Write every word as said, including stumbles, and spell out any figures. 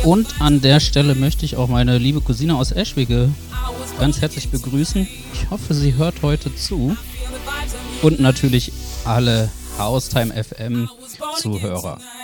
Und an der Stelle möchte ich auch meine liebe Cousine aus Eschwege ganz herzlich begrüßen. Ich hoffe, sie hört heute zu. Und natürlich alle Haustime F M Zuhörer.